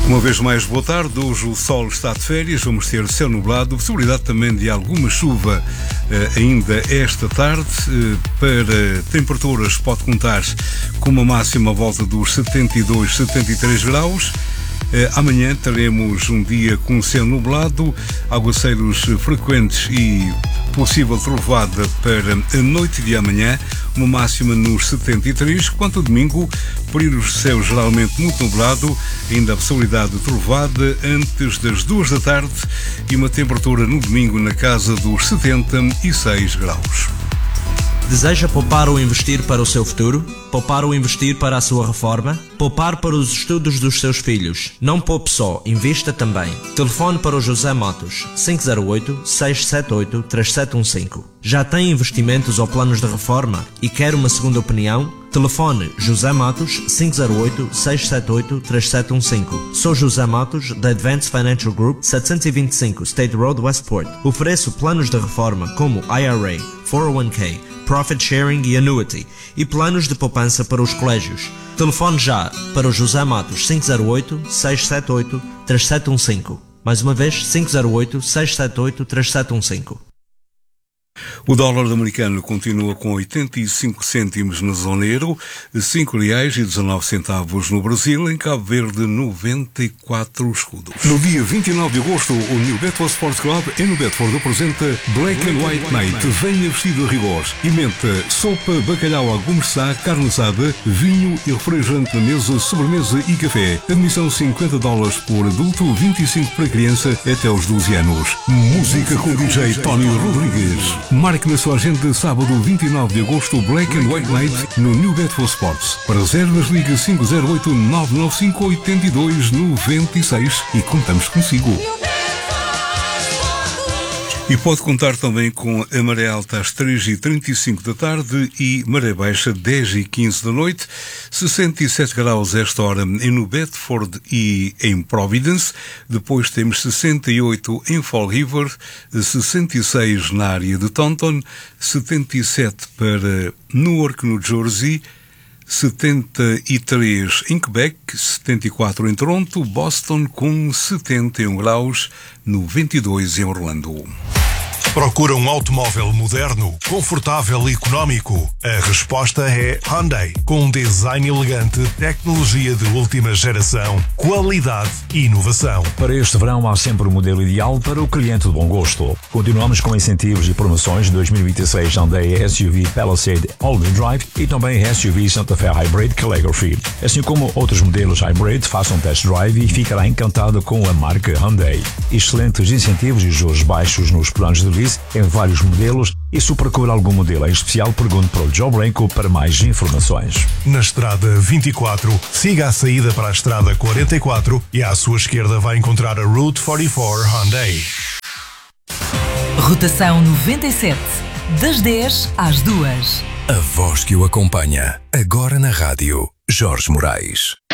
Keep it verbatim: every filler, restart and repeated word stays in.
Uma vez mais, boa tarde. Hoje o sol está de férias, vamos ter céu nublado, possibilidade também de alguma chuva eh, ainda esta tarde. Eh, para temperaturas, pode contar com uma máxima à volta dos setenta e dois, setenta e três graus. Eh, amanhã teremos um dia com céu nublado, aguaceiros frequentes e possível trovada para a noite de amanhã, uma máxima nos setenta e três. Quanto ao domingo, períodos de céu geralmente muito nublado, ainda a possibilidade de trovada antes das duas da tarde e uma temperatura no domingo na casa dos setenta e seis graus. Deseja poupar ou investir para o seu futuro? Poupar ou investir para a sua reforma? Poupar para os estudos dos seus filhos? Não poupe só, invista também. Telefone para o José Matos, cinco zero oito, seis sete oito, três sete um cinco. Já tem investimentos ou planos de reforma e quer uma segunda opinião? Telefone José Matos, cinco zero oito, seis sete oito, três sete um cinco. Sou José Matos, da Advanced Financial Group, setecentos e vinte e cinco State Road, Westport. Ofereço planos de reforma como I R A, quatro oh um K, Profit Sharing e Annuity e planos de poupança para os colégios. Telefone já para o José Matos, cinco zero oito, seis sete oito, três sete um cinco. Mais uma vez, cinco zero oito, seis sete oito, três sete um cinco. O dólar americano continua com oitenta e cinco cêntimos na zona euro, cinco reais e dezanove centavos no Brasil, em Cabo Verde noventa e quatro escudos. No dia vinte e nove de agosto, o New Bedford Sports Club em New Bedford apresenta Black and White Night. Venha vestido a rigor. Emenda sopa, bacalhau à gourmet, carne assada, vinho e refrigerante na mesa, sobremesa e café. Admissão cinquenta dólares por adulto, vinte e cinco para criança até aos doze anos. Música com o D J Tony Rodrigues. Marque na sua agenda sábado vinte e nove de agosto Black and White Night no New Bedford Sports. Para reservas liga cinco zero oito, nove nove cinco, oito dois nove seis e contamos consigo. E pode contar também com a maré alta às três e trinta e cinco da tarde e maré baixa dez e quinze da noite, sessenta e sete graus esta hora em New Bedford e em Providence. Depois temos sessenta e oito em Fall River, sessenta e seis na área de Taunton, setenta e sete para Newark, New Jersey, setenta e três em Quebec, setenta e quatro em Toronto, Boston com setenta e um graus, noventa e dois em Orlando. Procura um automóvel moderno, confortável e económico? A resposta é Hyundai. Com um design elegante, tecnologia de última geração, qualidade e inovação. Para este verão há sempre o modelo ideal para o cliente de bom gosto. Continuamos com incentivos e promoções de dois mil e vinte e seis Hyundai S U V Palisade All-Wheel Drive e também S U V Santa Fe Hybrid Calligraphy. Assim como outros modelos Hybrid, faça um test drive e ficará encantado com a marca Hyundai. Excelentes incentivos e juros baixos nos planos de lease em vários modelos e se procura algum modelo em especial, pergunte para o Joe Branco para mais informações. Na estrada vinte e quatro, siga a saída para a estrada quarenta e quatro e à sua esquerda vai encontrar a Route quarenta e quatro Hyundai. Rotação noventa e sete, das dez às duas. A voz que o acompanha, agora na rádio, Jorge Moraes.